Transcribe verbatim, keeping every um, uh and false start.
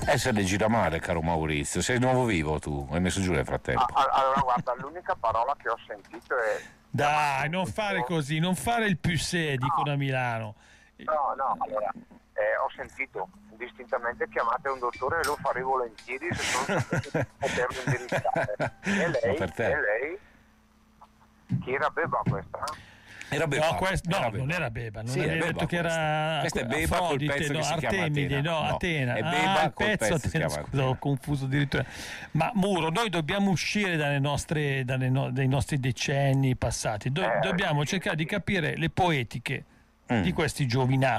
Eh, se le gira male, caro Maurizio. Sei nuovo vivo tu, hai messo giù nel frattempo. Ah, allora guarda, l'unica parola che ho sentito è... Dai, non fare così, non fare il più sé, dicono a Milano. No, no, allora, eh, ho sentito distintamente chiamate un dottore e lo farei volentieri se solo sapessi poterlo indirizzare. E lei, per te. e lei, chi era Beba questa? Era Beba. No, quest- no, era non Beba. era Beba, non Sì, avevi è Beba detto che era questa. Questa è Beba col Afrodite, pezzo no, che si chiama Artemide, Atena. no, No, Atena. è Beba ah, il col pezzo pezzo che si Atena, chiama scusa, ho Atena. confuso addirittura. Ma Muro, noi dobbiamo uscire dalle nostre, dalle no- dai nostri decenni passati. Do- Eh, dobbiamo sì, cercare di sì. capire le poetiche Mm. di questi giovinassi.